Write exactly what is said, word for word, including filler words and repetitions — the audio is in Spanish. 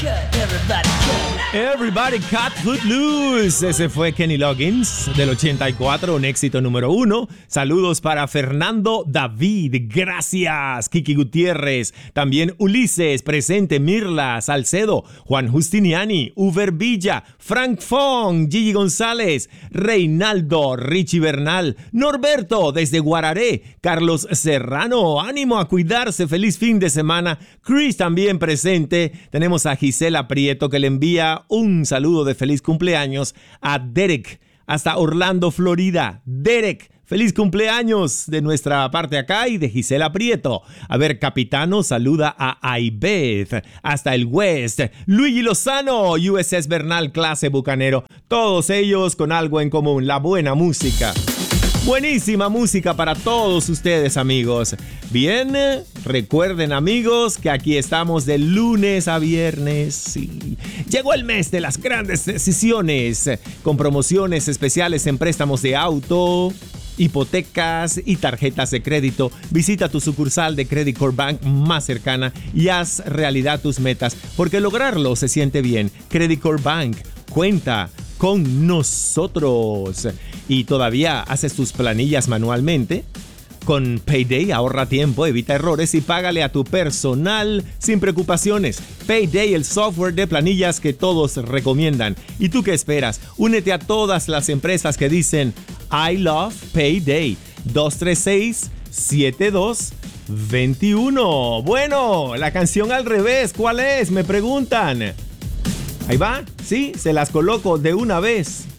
Everybody Cut Footloose. Ese fue Kenny Loggins del ochenta y cuatro, un éxito número uno. Saludos para Fernando David, gracias. Kiki Gutiérrez, también Ulises, presente. Mirla Salcedo, Juan Justiniani, Uber Villa, Frank Fong, Gigi González, Reinaldo, Richie Bernal, Norberto desde Guararé, Carlos Serrano, ánimo a cuidarse, feliz fin de semana. Chris también presente. Tenemos a Gisela Prieto que le envía un saludo de feliz cumpleaños a Derek hasta Orlando, Florida. Derek, feliz cumpleaños de nuestra parte acá y de Gisela Prieto. A ver, Capitano saluda a Aibeth hasta el West. Luigi Lozano, U S S Bernal, clase bucanero. Todos ellos con algo en común, la buena música. Buenísima música para todos ustedes, amigos. Bien, recuerden, amigos, que aquí estamos de lunes a viernes. Sí. Llegó el mes de las grandes decisiones, con promociones especiales en préstamos de auto, hipotecas y tarjetas de crédito. Visita tu sucursal de Credit Corp Bank más cercana y haz realidad tus metas, porque lograrlo se siente bien. Credit Corp Bank cuenta con nosotros. ¿Y todavía haces tus planillas manualmente? Con Payday ahorra tiempo, evita errores y págale a tu personal sin preocupaciones. Payday, el software de planillas que todos recomiendan. ¿Y tú qué esperas? Únete a todas las empresas que dicen I love Payday. dos tres seis, siete dos dos uno. Bueno, la canción al revés, ¿cuál es? Me preguntan. Ahí va, sí, se las coloco de una vez.